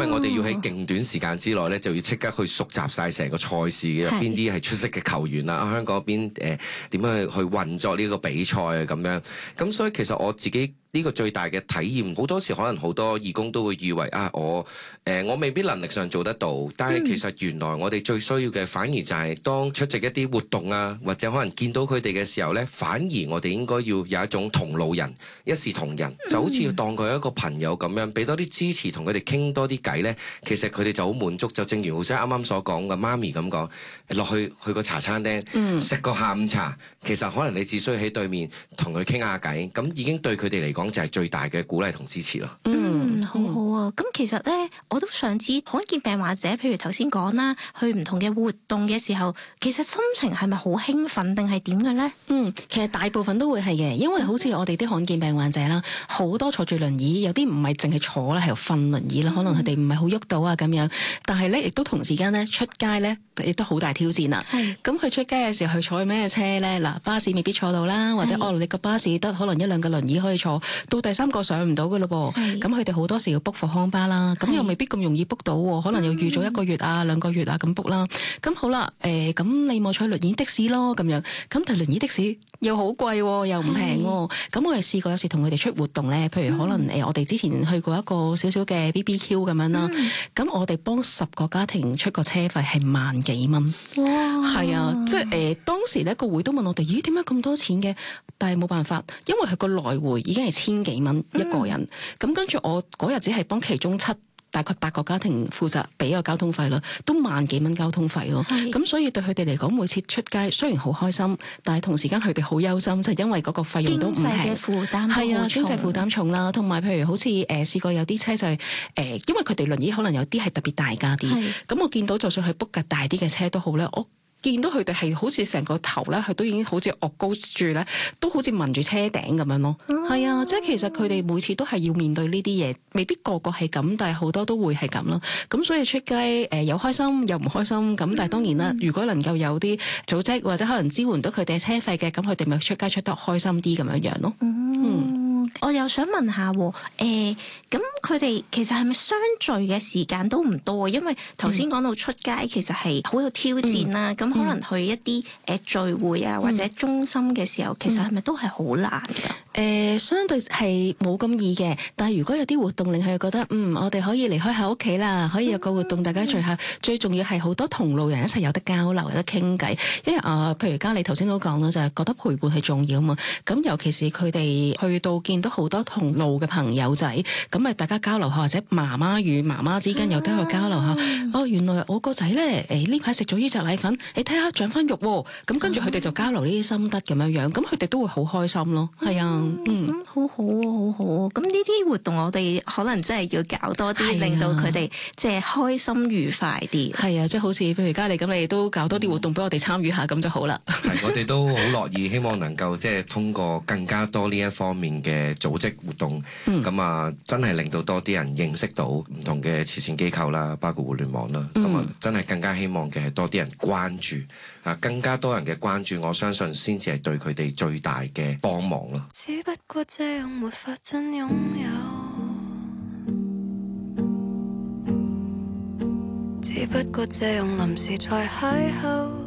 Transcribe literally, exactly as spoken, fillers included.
為我哋要喺勁短時間之內咧，就要即刻去熟習晒成個賽事嘅邊啲係出色嘅球員啦。香港邊誒點樣去去運作呢個比賽啊咁樣。咁所以其實我自己呢個最大嘅體驗，好多時可能好多義工都會以為啊，我誒、呃、我未必能力上做得到，但係其實原來我哋最需要嘅反而就係當出席一啲活動啊，或者可能見到佢哋嘅時候呢，反而我哋應該要有一種同路人，一視同仁，就好似要當佢一個朋友咁樣，俾多啲支持，同佢哋傾多啲偈呢。其實佢哋就好滿足。就正如好似啱啱所講嘅媽咪咁講，落去去個茶餐廳食、嗯、個下午茶，其實可能你只需要喺對面同佢傾下偈，咁已經對佢哋嚟講就係最大嘅鼓勵同支持咯。 嗯，好好啊。咁其實咧，我都想知罕見病患者，譬如頭先講啦，去唔同嘅活動嘅時候，其實心情係咪好興奮定係點嘅咧？ 嗯，其實大部分都會係嘅，因為好似我哋啲罕見病患者啦，好多坐住輪椅，有啲唔係淨係坐啦，係瞓輪椅啦，可能佢哋唔係好喐到啊咁樣。但係咧，亦都同時間咧出街咧，亦都好大挑戰啦。咁佢出街嘅時候，佢坐去咩車咧？嗱，巴士未必坐到啦，或者哦，你個巴士得可能一兩個輪椅可以坐，到第三個上唔到嘅咯噃。咁佢哋好多時要 book 復康巴啦，咁又未必咁容易 book 到喎，可能又預咗一個月啊、兩個月啊咁 book 啦。咁好啦，誒、呃、咁你咪坐輪椅的士咯咁樣。咁但係輪椅的士又好貴喎，又唔平喎。咁我哋試過有時同佢哋出活動咧，譬如可能誒、呃、我哋之前去過一個少少嘅 B B Q 咁樣啦。咁、嗯、我哋幫十個家庭出個車費係萬幾蚊。哇！係啊，即係誒、呃、當時咧個會都問我哋，咦點解咁多錢嘅？但係冇辦法，因為佢個來回已經係千幾蚊一個人。咁、嗯、跟住我嗰日只係幫其中七大概八個家庭負責俾個交通費啦，都萬幾蚊交通費咯。咁所以對佢哋嚟講，每次出街雖然好開心，但係同時間佢哋好憂心，就係、因為嗰個費用都唔平。經濟嘅負擔係啊，經濟負擔重啦。同埋譬如好似誒、呃、試過有啲車就係、是、誒、呃，因為佢哋輪椅可能有啲係特別大架啲，咁我見到就算係 book 架大啲嘅車都好咧，我見到佢哋係好似成個頭咧，佢都已經好似惡高住咧，都好似聞住車頂咁樣咯。係啊，即係其實佢哋每次都係要面對呢啲嘢，未必個個係咁，但係好多都會係咁咯。咁所以出街誒、呃、有開心又唔開心，咁但係當然啦，如果能夠有啲組織或者可能支援到佢哋車費嘅，咁佢哋咪出街出得開心啲咁樣樣咯。嗯。嗯。 我又想問下喎，誒咁佢哋其實係咪相聚嘅時間都唔多？因為頭先講到出街其實係好有挑戰啦，咁、嗯、可能去一啲誒聚會啊、嗯、或者中心嘅時候，其實係咪都係好難㗎？誒、 呃，相對係冇咁易嘅，但係如果有啲活動令佢覺得嗯，我哋可以離開下屋企啦，可以有個活動大家聚下，嗯、最重要係好多同路人一齊有得交流、有得傾偈。因為啊、呃，譬如嘉莉頭先都講啦，就係、是、覺得陪伴係重要啊嘛。咁尤其是佢哋去到見到好多同路嘅朋友仔，咁咪大家交流下，或者媽媽與媽媽之間有得去交流下。啊、哦，原來我個仔咧，誒呢排食咗呢隻奶粉，你睇下長翻肉喎。咁跟住佢哋就交流呢啲心得咁樣樣，咁佢哋都會好開心咯。係啊，嗯， 嗯好好啊，好好啊。咁呢啲活動我哋可能真係要搞多啲，啊、令到佢哋即係開心愉快啲。 係啊，即係好似譬如嘉莉咁，你都搞多啲活動俾我哋參與下，咁就好啦。 係，我哋都好樂意，希望能夠即係通過更加多呢一方面嘅組織活動，咁、嗯、啊，真係令到多啲人認識到唔同嘅慈善機構啦，包括互聯網啦，咁、嗯、啊，真係更加希望嘅係多啲人關注啊，更加多人嘅關注，我相信先至係對佢哋最大嘅幫忙咯。只不過這樣沒法真擁有，只不過這樣臨時才邂逅。